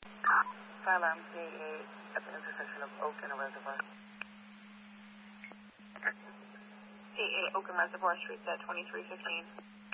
Fire alarm CA at the intersection of Oak and Reservoir. CA Oak and Reservoir Street at 2315.